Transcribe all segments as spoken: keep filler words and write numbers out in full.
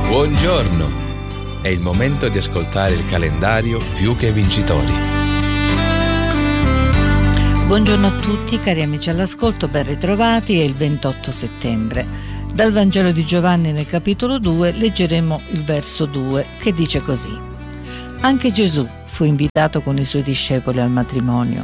Buongiorno! È il momento di ascoltare il calendario Più che Vincitori. Buongiorno a tutti cari amici all'ascolto, ben ritrovati. È il ventotto settembre. Dal Vangelo di Giovanni nel capitolo due leggeremo il verso due che dice così: Anche Gesù fu invitato con i suoi discepoli al matrimonio.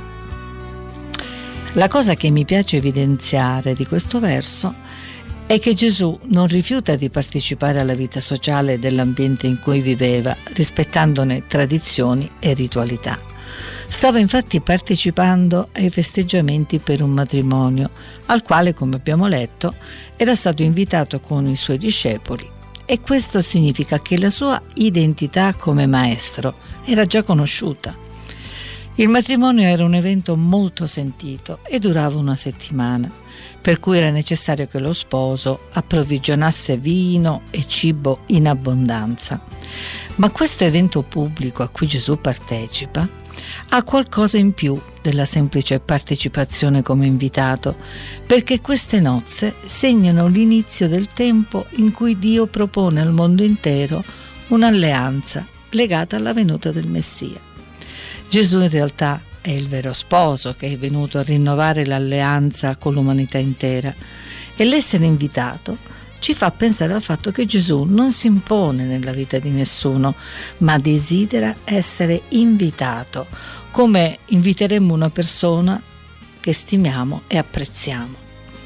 La cosa che mi piace evidenziare di questo verso è che Gesù non rifiuta di partecipare alla vita sociale dell'ambiente in cui viveva, rispettandone tradizioni e ritualità. Stava infatti partecipando ai festeggiamenti per un matrimonio, al quale, come abbiamo letto, era stato invitato con i suoi discepoli, e questo significa che la sua identità come maestro era già conosciuta. Il matrimonio era un evento molto sentito e durava una settimana, per cui era necessario che lo sposo approvvigionasse vino e cibo in abbondanza. Ma questo evento pubblico a cui Gesù partecipa ha qualcosa in più della semplice partecipazione come invitato, perché queste nozze segnano l'inizio del tempo in cui Dio propone al mondo intero un'alleanza legata alla venuta del Messia. Gesù in realtà è il vero sposo che è venuto a rinnovare l'alleanza con l'umanità intera, e l'essere invitato ci fa pensare al fatto che Gesù non si impone nella vita di nessuno, ma desidera essere invitato, come inviteremmo una persona che stimiamo e apprezziamo.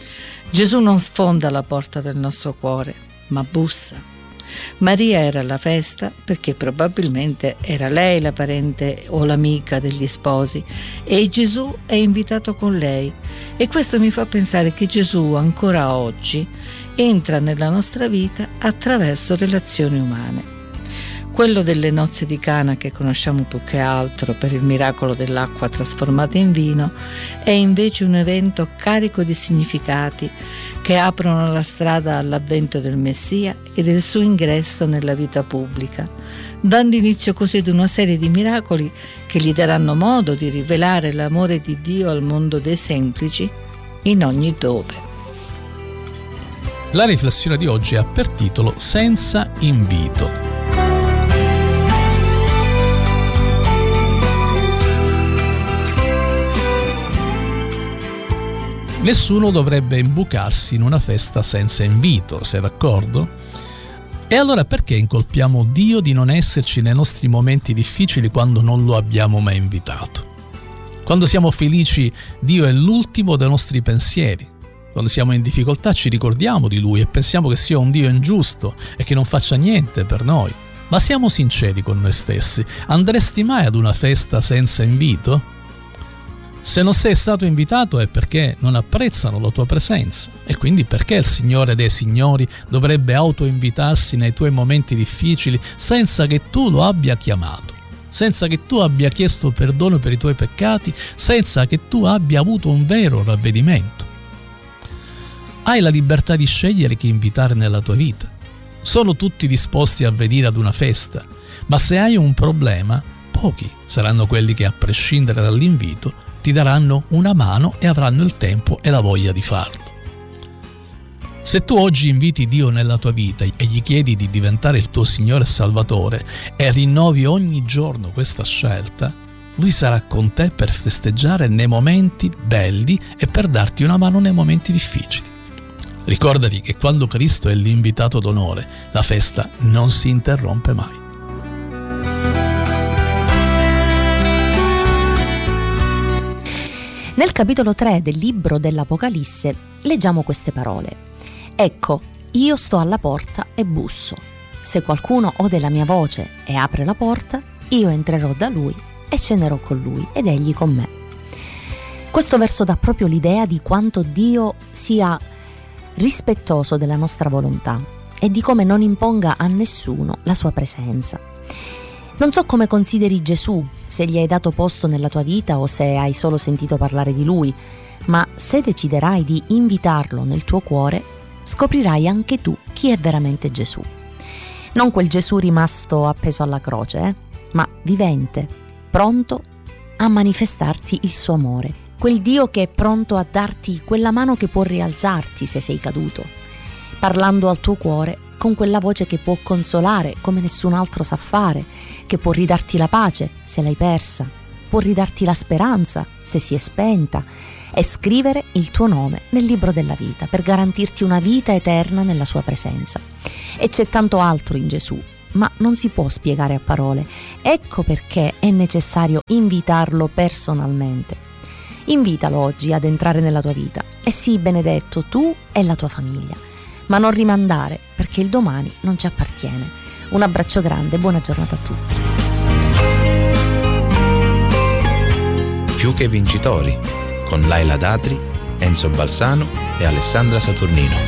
Gesù non sfonda la porta del nostro cuore, ma bussa. Maria era alla festa perché probabilmente era lei la parente o l'amica degli sposi, e Gesù è invitato con lei, e questo mi fa pensare che Gesù ancora oggi entra nella nostra vita attraverso relazioni umane. Quello delle nozze di Cana, che conosciamo più che altro per il miracolo dell'acqua trasformata in vino, è invece un evento carico di significati che aprono la strada all'avvento del Messia e del suo ingresso nella vita pubblica, dando inizio così ad una serie di miracoli che gli daranno modo di rivelare l'amore di Dio al mondo dei semplici in ogni dove. La riflessione di oggi ha per titolo Senza invito. Nessuno dovrebbe imbucarsi in una festa senza invito, sei d'accordo? E allora perché incolpiamo Dio di non esserci nei nostri momenti difficili quando non lo abbiamo mai invitato? Quando siamo felici, Dio è l'ultimo dei nostri pensieri. Quando siamo in difficoltà ci ricordiamo di Lui e pensiamo che sia un Dio ingiusto e che non faccia niente per noi. Ma siamo sinceri con noi stessi. Andresti mai ad una festa senza invito? Se non sei stato invitato è perché non apprezzano la tua presenza, e quindi perché il Signore dei Signori dovrebbe autoinvitarsi nei tuoi momenti difficili senza che tu lo abbia chiamato, senza che tu abbia chiesto perdono per i tuoi peccati, senza che tu abbia avuto un vero ravvedimento. Hai la libertà di scegliere chi invitare nella tua vita. Sono tutti disposti a venire ad una festa, ma se hai un problema, pochi saranno quelli che, a prescindere dall'invito, ti daranno una mano e avranno il tempo e la voglia di farlo. Se tu oggi inviti Dio nella tua vita e gli chiedi di diventare il tuo Signore e Salvatore e rinnovi ogni giorno questa scelta, Lui sarà con te per festeggiare nei momenti belli e per darti una mano nei momenti difficili. Ricordati che quando Cristo è l'invitato d'onore, la festa non si interrompe mai. Nel capitolo tre del libro dell'Apocalisse leggiamo queste parole: Ecco, io sto alla porta e busso. Se qualcuno ode la mia voce e apre la porta, io entrerò da lui e cenerò con lui ed egli con me. Questo verso dà proprio l'idea di quanto Dio sia rispettoso della nostra volontà e di come non imponga a nessuno la sua presenza. Non so come consideri Gesù, se gli hai dato posto nella tua vita o se hai solo sentito parlare di Lui, ma se deciderai di invitarlo nel tuo cuore, scoprirai anche tu chi è veramente Gesù. Non quel Gesù rimasto appeso alla croce, eh? ma vivente, pronto a manifestarti il suo amore. Quel Dio che è pronto a darti quella mano che può rialzarti se sei caduto, parlando al tuo cuore con quella voce che può consolare come nessun altro sa fare, che può ridarti la pace se l'hai persa, può ridarti la speranza se si è spenta, e scrivere il tuo nome nel libro della vita per garantirti una vita eterna nella sua presenza. E c'è tanto altro in Gesù, ma non si può spiegare a parole. Ecco perché è necessario invitarlo personalmente. Invitalo oggi ad entrare nella tua vita e sii benedetto tu e la tua famiglia. Ma non rimandare, perché il domani non ci appartiene. Un abbraccio grande, buona giornata a tutti. Più che vincitori, con Laila Datri, Enzo Balsano e Alessandra Saturnino.